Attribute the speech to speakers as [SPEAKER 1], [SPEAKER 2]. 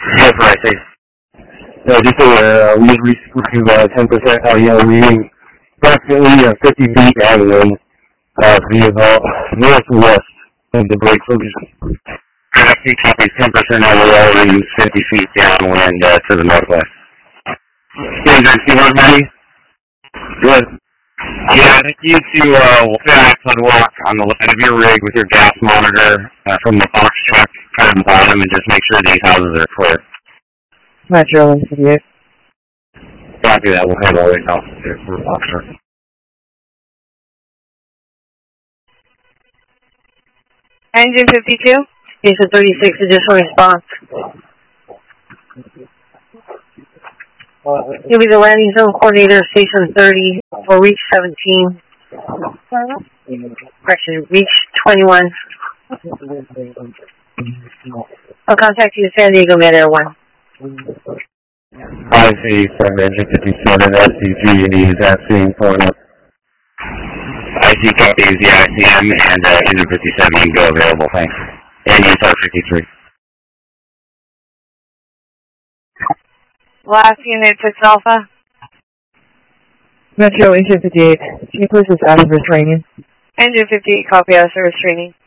[SPEAKER 1] Yes, right, thanks. No, just we just received 10% audio reading approximately 50 feet downwind via northwest of the break location. Traffic copies 10% audio reading 50 feet downwind to the northwest. Standard C1 Money? Good. Yeah, I think you to fast walk on the line of your rig with your gas monitor from the box truck at the bottom and just make sure these houses are clear.
[SPEAKER 2] Metro 158.
[SPEAKER 1] Copy that. We'll handle it now for the box truck.
[SPEAKER 3] Engine 52, Station 36, additional response. You'll be the landing zone coordinator, Station 30, for Reach 17. Correction, Reach 21. I'll contact you, San Diego Med Air 1.
[SPEAKER 1] I see from Engine 57, SCG, is that seeing point up? I see copies, yeah, I see him, and Engine 57, you can go available, thanks. And Utah 53.
[SPEAKER 3] Last unit, 6 Alpha.
[SPEAKER 2] Metro Engine 58. Chief is out of his training.
[SPEAKER 3] Engine 58, copy out of service training.